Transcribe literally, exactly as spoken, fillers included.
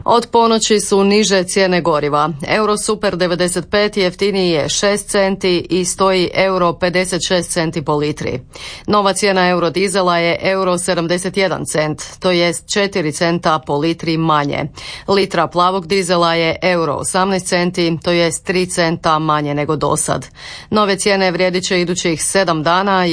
Od ponoći su niže cijene goriva. Euro Super devedeset pet jeftiniji je šest centi i stoji euro pedeset šest centi po litri. Nova cijena euro dizela je euro sedamdeset jedan cent, to jest četiri centa po litri manje. Litra plavog dizela je euro osamnaest centi, to jest tri centa manje nego dosad. Nove cijene vrijedit će idućih sedam dana